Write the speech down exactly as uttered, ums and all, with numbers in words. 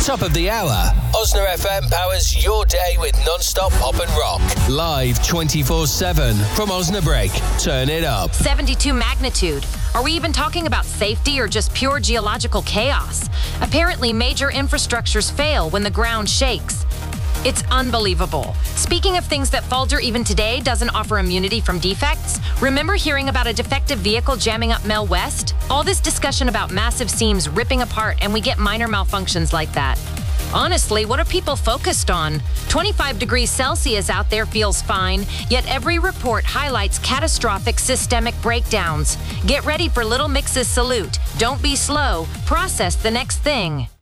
Top of the hour. Osna F M powers your day with non-stop pop and rock. Live twenty-four seven from Osnabrück. Turn it up. seventy-two magnitude. Are we even talking about safety or just pure geological chaos? Apparently, major infrastructures fail when the ground shakes. It's unbelievable. Speaking of things that falter even today doesn't offer immunity from defects, remember hearing about a defective vehicle jamming up Mel West? All this discussion about massive seams ripping apart and we get minor malfunctions like that. Honestly, what are people focused on? twenty-five degrees Celsius out there feels fine, yet every report highlights catastrophic systemic breakdowns. Get ready for Little Mix's salute. Don't be slow. Process the next thing.